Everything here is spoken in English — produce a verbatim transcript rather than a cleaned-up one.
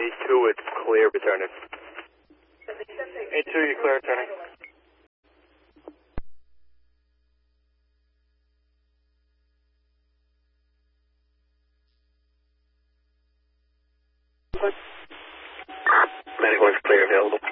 two, it's clear, returning. eight two, you clear, returning. Medic one's clear, available.